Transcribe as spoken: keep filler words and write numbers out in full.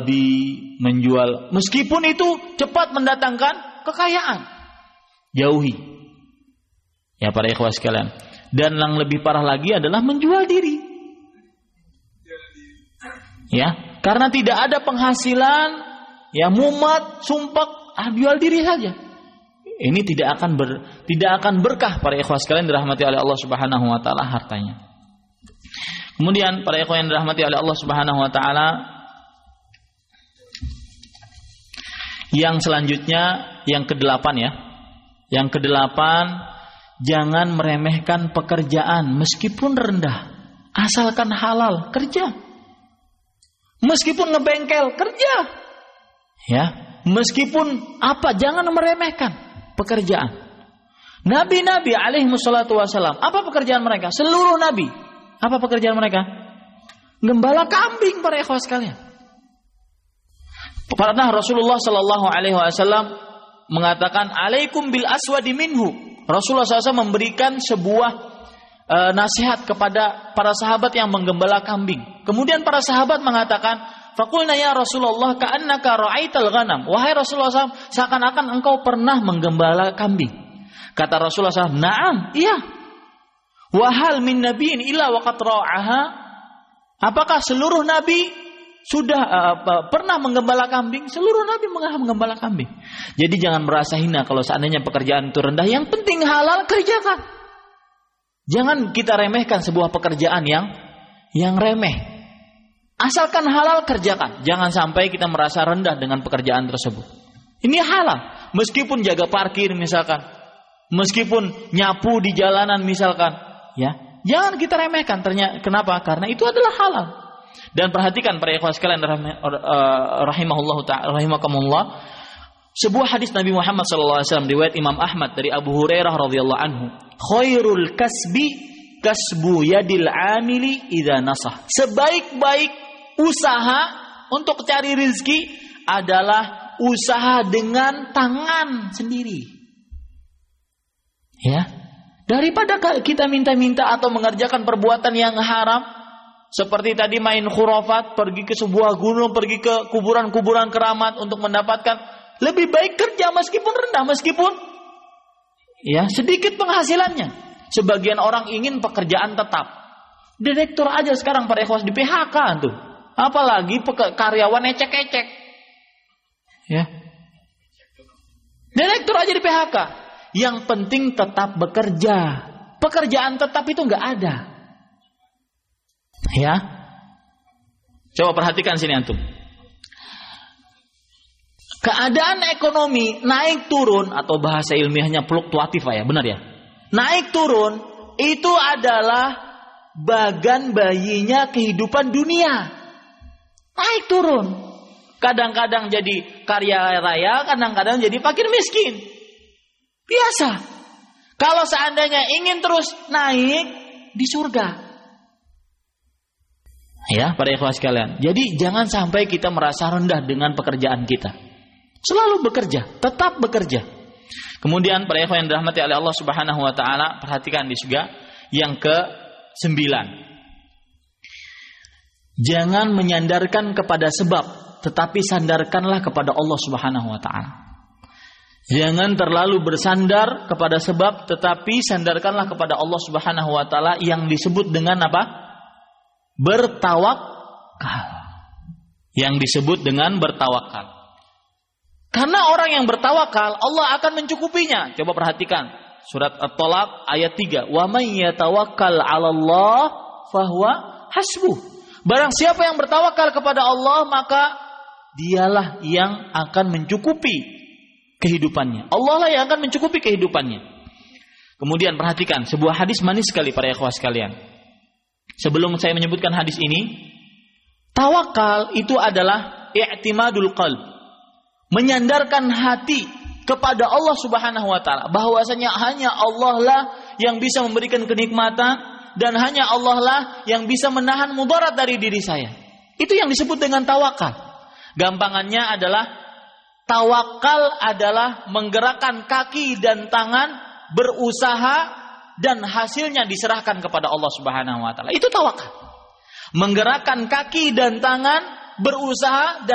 menjual, meskipun itu cepat mendatangkan kekayaan, jauhi. Ya para ikhwah sekalian. Dan yang lebih parah lagi adalah menjual diri. Ya, karena tidak ada penghasilan, ya mumat, sumpek, ah jual diri saja. Ini tidak akan ber, tidak akan berkah para ikhwah sekalian dirahmati oleh Allah Subhanahu wa taala hartanya. Kemudian para ikhwah yang dirahmati oleh Allah Subhanahu wa taala, yang selanjutnya yang kedelapan ya. Yang kedelapan, jangan meremehkan pekerjaan meskipun rendah, asalkan halal, kerja. Meskipun ngebengkel, kerja. Ya, meskipun apa, jangan meremehkan pekerjaan. Nabi-nabi alaihi wassalatu wassalam, apa pekerjaan mereka? Seluruh nabi, apa pekerjaan mereka? Gembala kambing para ikhwah sekalian. Pernah Rasulullah sallallahu alaihi wasallam mengatakan, "Alaikum bil aswadi minhu." Rasulullah shallallahu alaihi wasallam memberikan sebuah e, nasihat kepada para sahabat yang menggembala kambing. Kemudian para sahabat mengatakan, "Faqulna ya Rasulullah ka'annaka ra'aital ghanam." Wahai Rasulullah shallallahu alaihi wasallam, seakan-akan engkau pernah menggembala kambing. Kata Rasulullah shallallahu alaihi wasallam, "Na'am, iya." "Wa hal min nabiyyin illa waqad ra'aha?" Apakah seluruh nabi sudah uh, pernah menggembala kambing? Seluruh nabi menggembala kambing. Jadi jangan merasa hina kalau seandainya pekerjaan itu rendah. Yang penting halal, kerjakan. Jangan kita remehkan sebuah pekerjaan yang yang remeh. Asalkan halal, kerjakan. Jangan sampai kita merasa rendah dengan pekerjaan tersebut. Ini halal. Meskipun jaga parkir misalkan, meskipun nyapu di jalanan misalkan, ya, jangan kita remehkan. Ternyata kenapa? Karena itu adalah halal. Dan perhatikan para ikhwah sekalian rahimahullah ta'ala rahimakumullah, sebuah hadis Nabi Muhammad sallallahu alaihi wasallam riwayat Imam Ahmad dari Abu Hurairah radhiyallahu anhu, "Khairul kasbi kasbu yadil amili idza nasah." Sebaik-baik usaha untuk cari rezeki adalah usaha dengan tangan sendiri. Ya. Daripada kita minta-minta atau mengerjakan perbuatan yang haram, seperti tadi main khurafat, pergi ke sebuah gunung, pergi ke kuburan-kuburan keramat untuk mendapatkan, lebih baik kerja meskipun rendah, meskipun ya sedikit penghasilannya. Sebagian orang ingin pekerjaan tetap. Direktur aja sekarang para ikhwas di P H K tuh. Apalagi karyawan ecek-ecek. Ya. Direktur aja di P H K. Yang penting tetap bekerja. Pekerjaan tetap itu enggak ada. Ya, coba perhatikan sini antum. Keadaan ekonomi naik turun atau bahasa ilmiahnya fluktuatif ya, benar ya? Naik turun itu adalah bagan bayinya kehidupan dunia. Naik turun. Kadang-kadang jadi kaya raya, kadang-kadang jadi fakir miskin. Biasa. Kalau seandainya ingin terus naik di surga. Ya, para ikhwah sekalian. Jadi jangan sampai kita merasa rendah dengan pekerjaan kita. Selalu bekerja, tetap bekerja. Kemudian para ikhwah yang dirahmati oleh Allah Subhanahu wa taala, perhatikan di juga yang ke sembilan. Jangan menyandarkan kepada sebab, tetapi sandarkanlah kepada Allah Subhanahu wa taala. Jangan terlalu bersandar kepada sebab, tetapi sandarkanlah kepada Allah Subhanahu wa taala yang disebut dengan apa? Bertawakal. Yang disebut dengan bertawakal. Karena orang yang bertawakal, Allah akan mencukupinya. Coba perhatikan surat At-Talaq ayat tiga. Wa may yatawakkal 'alallah fahuwa hasbuh. Barang siapa yang bertawakal kepada Allah, maka dialah yang akan mencukupi kehidupannya. Allah lah yang akan mencukupi kehidupannya. Kemudian perhatikan sebuah hadis manis sekali para ikhwah sekalian. Sebelum saya menyebutkan hadis ini, tawakal itu adalah i'timadul qalb. Menyandarkan hati kepada Allah Subhanahu wa taala, bahwasanya hanya Allah lah yang bisa memberikan kenikmatan dan hanya Allah lah yang bisa menahan mudarat dari diri saya. Itu yang disebut dengan tawakal. Gampangannya adalah tawakal adalah menggerakkan kaki dan tangan, berusaha dan hasilnya diserahkan kepada Allah Subhanahu wa taala. Itu tawakal. Menggerakkan kaki dan tangan, berusaha dan